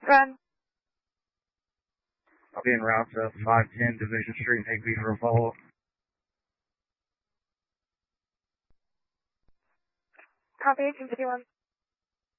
Run. I'll be en route to 510 Division Street in Higby for a follow-up. Copy, 1851.